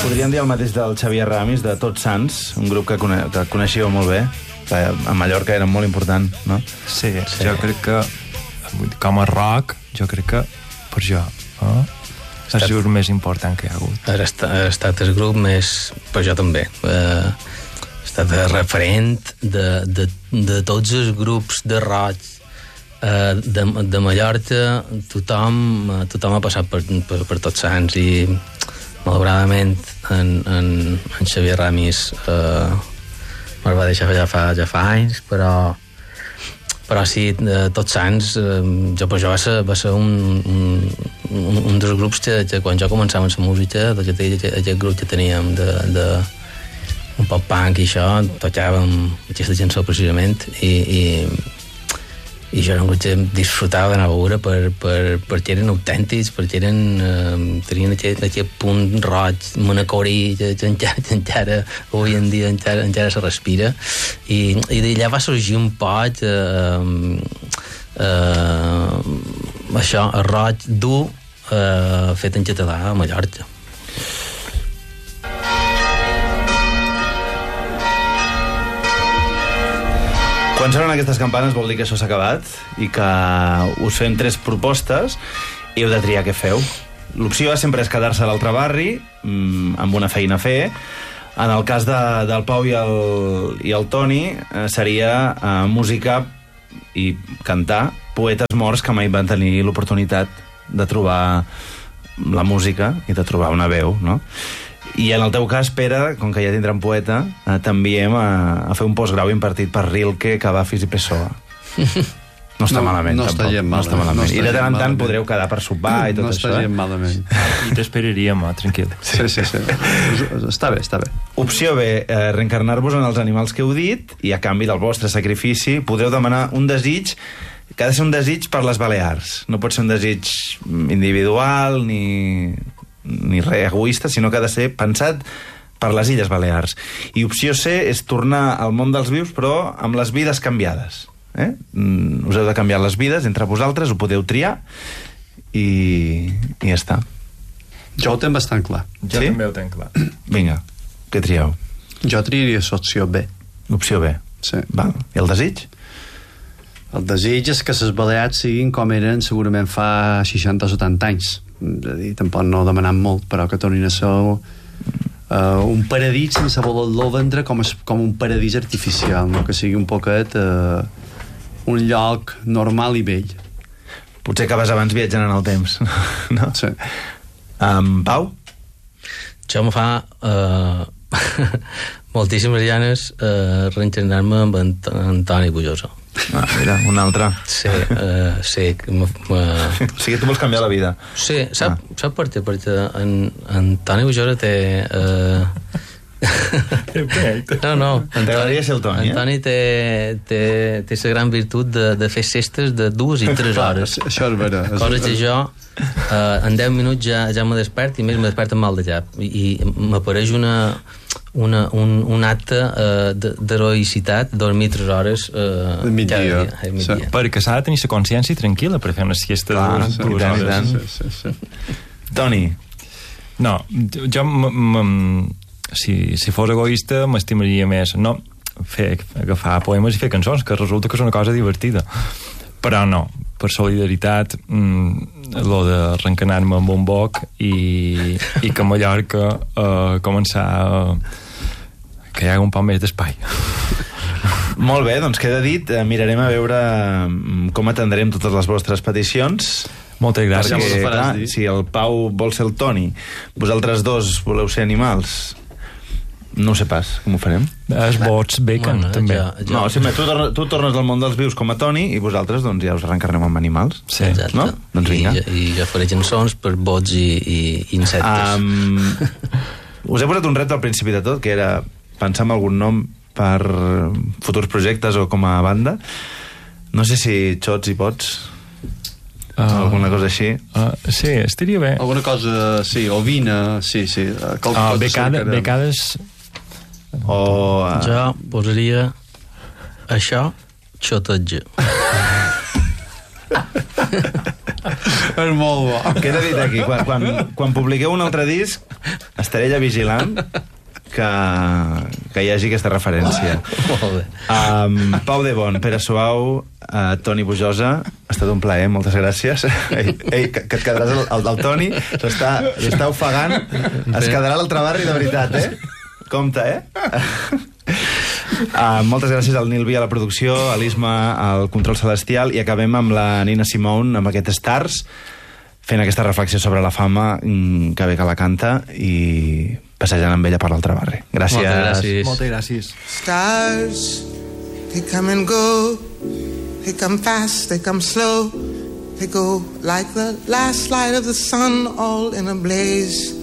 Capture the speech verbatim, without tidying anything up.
Podríem dir el mateix del Xavier Ramis, de Tots Sants, un grup que, cone que coneixíeu molt bé, que a Mallorca era molt important, no? Sí, sí. Jo crec que, com a rock, jo crec que per jo, eh? és el grup més important que hi ha hagut. Ha estat, ha estat el grup més... Per jo també. Eh, ha estat el referent de, de, de tots els grups de rock eh, de, de Mallorca. Tothom, tothom ha passat per, per, per Tots Sants i malauradament en, en, en Xavier Ramis eh, me'l va deixar ja fa, ja fa anys, però però sí, eh, Tots Sants eh, jo, per jo va ser, va ser un, un, un, un dels grups que, que quan jo començava amb la música, aquest, aquest grup que teníem de, de un pop punk i això, tocàvem aquesta cançó precisament i, i i jo era un grup que disfrutava d'anar a veure per, per, perquè eren autèntics, perquè eren, eh, tenien aquest, aquest punt roig, manacorí, que, que, encara, que encara avui en dia encara, encara se respira, i, i d'allà va sorgir un poc eh, eh, això, el roig dur eh, fet en català a Mallorca. Quan sonen aquestes campanes vol dir que això s'ha acabat i que us fem tres propostes i heu de triar què feu. L'opció A sempre és quedar-se a l'altre barri mmm, amb una feina a fer. En el cas de, del Pau i el, i el Toni eh, seria eh, música i cantar poetes morts que mai van tenir l'oportunitat de trobar la música i de trobar una veu, no? I en el teu cas, Pere, com que ja tindrem poeta, eh, t'enviem a, a fer un postgrau impartit per Rilke, Cavafis i Pessoa. No està no, malament, no tampoc. Està malament, no està malament. no està I de tant en tant malament. podreu quedar per sopar i tot no això. No està eh? gent malament. I t'esperaríem, eh? Tranquil. Sí, sí, sí. Està bé, està bé. Opció B, eh, reencarnar-vos en els animals que heu dit i a canvi del vostre sacrifici podreu demanar un desig que ha de ser un desig per les Balears. No pot ser un desig individual ni... ni res egoista, sinó que ha de ser pensat per les Illes Balears. I opció C és tornar al món dels vius, però amb les vides canviades. Eh? Mm, us heu de canviar les vides entre vosaltres, ho podeu triar i, i ja està. Jo ho tenc bastant clar. Jo sí? també ho tenc clar. Vinga, què trieu? Jo triaria l'opció B. L'opció B. Sí. Val. I el desig? El desig és que les Balears siguin com eren segurament fa seixanta o setanta anys. És a dir, tampoc no demanant molt, però que tornin a ser uh, un paradís sense voler-lo vendre com, es, com un paradís artificial, no? Que sigui un poquet uh, un lloc normal i vell. Potser acabes abans viatjant en el temps. No? Sí. Um, Pau? Jo me fa uh, moltíssimes ganes uh, reencarnar-me amb en Antoni Bujosa. Ah, mira, un altre. Sí, uh, sí. M o sigui, tu vols canviar la vida. Sí, sap, ah. sap per què? Perquè en, en Toni Bujosa té... Uh... no, no. T'agradaria ser el Toni, eh? En Toni té, té, té la gran virtut de, de fer cestes de dues i tres hores. Això és vera. Cosa que jo uh, en deu minuts ja, ja me despert i més me despert amb mal de cap. I, i m'apareix una... Una, un, un acte uh, d'heroïcitat, dormir tres hores uh, migdia. cada dia. Eh, migdia. Sí. Perquè s'ha de tenir la consciència tranquil·la per fer una siesta de dues, sí, dues tant, hores. tant. Sí, sí, sí. Toni? No, jo m m si, si fos egoista m'estimaria més no fer, agafar poemes i fer cançons, que resulta que és una cosa divertida, però no, per solidaritat mm, lo de reencanar-me amb un boc i, i que a Mallorca uh, començar uh, que hi ha un poc més d'espai. Molt bé, doncs queda dit. Mirarem a veure com atendrem totes les vostres peticions. Moltes gràcies. Perquè, clar, si el Pau vol ser el Toni, vosaltres dos voleu ser animals, no ho sé pas, com ho farem? Els bots bacon, bueno, també. Ja, ja. No, si tu, tornes, tu tornes al món dels vius com a Toni i vosaltres doncs, ja us reencarneu amb animals. Sí. Exacte. No? Doncs vinga. I, i jo faré cançons per bots i, i insectes. Um, us he posat un repte al principi de tot, que era pensar en algun nom per futurs projectes o com a banda. No sé si xots i pots... Uh, alguna cosa així. Uh, sí, estaria bé. Alguna cosa, sí, ovina, sí, sí. Uh, becada, becades... O... Uh... Jo posaria això, xotatge. És molt bo. Queda dit aquí, quan, quan, quan publiqueu un altre disc, estaré allà vigilant que, que hi hagi aquesta referència. Molt bé. Um, Pau de Bon, Pere Suau, uh, Toni Bujosa, ha estat un plaer, moltes gràcies. Ei, ei que, que et quedaràs el, el, el Toni, s'està ofegant, es quedarà a l'altre barri de veritat, eh? Compte, eh? Uh, moltes gràcies al Nil Vi a la producció, a l'Isma al control celestial, i acabem amb la Nina Simone, amb aquest Stars, fent aquesta reflexió sobre la fama, que bé que la canta, i passejant amb ella per l'altre barri. Gràcies. Moltes gràcies. Moltes gràcies. Stars, they come and go. They come fast, they come slow. They go like the last light of the sun, all in a blaze.